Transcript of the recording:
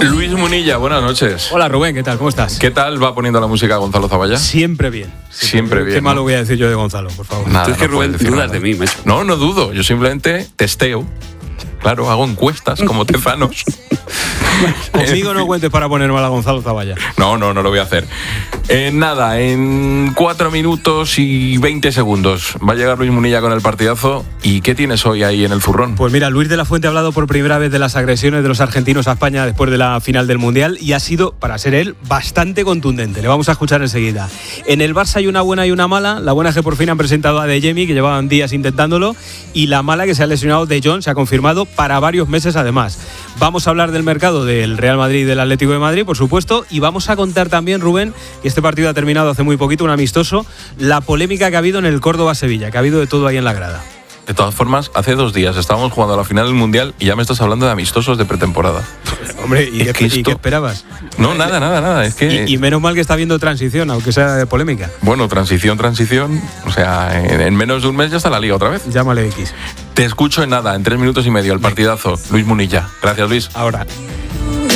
Luis Munilla, buenas noches. Hola Rubén, ¿qué tal? ¿Cómo estás? ¿Qué tal va poniendo la música Gonzalo Zavalla? Siempre bien. Siempre bien. ¿Qué malo voy a decir yo de Gonzalo, por favor? Nada, Tú es que no puedes Rubén decir dudas nada. de mí, macho. No dudo. Yo simplemente testeo. Claro, hago encuestas como Tezanos. Conmigo no cuentes para poner mal a Gonzalo Zavalla. No lo voy a hacer. Nada, en 4 minutos y 20 segundos va a llegar Luis Munilla con el partidazo. ¿Y qué tienes hoy ahí en el zurrón? Pues mira, Luis de la Fuente ha hablado por primera vez de las agresiones de los argentinos a España después de la final del Mundial y ha sido, para ser él, bastante contundente. Le vamos a escuchar enseguida. En el Barça hay una buena y una mala. La buena es que por fin han presentado a De Jemi, que llevaban días intentándolo, y la mala que se ha lesionado De Jong, se ha confirmado para varios meses además. Vamos a hablar del mercado del Real Madrid y del Atlético de Madrid, por supuesto, y vamos a contar también, Rubén, que este partido ha terminado hace muy poquito, un amistoso, la polémica que ha habido en el Córdoba-Sevilla, que ha habido de todo ahí en la grada. De todas formas, hace 2 días estábamos jugando a la final del Mundial y ya me estás hablando de amistosos de pretemporada. Hombre, ¿y Es que qué esperabas? No, nada. Es que... Y menos mal que está habiendo transición, aunque sea de polémica. Bueno, transición. O sea, en menos de un mes ya está la liga otra vez. Llámale X. Te escucho en nada, en 3 minutos y medio, el partidazo. Luis Munilla. Gracias, Luis. Ahora.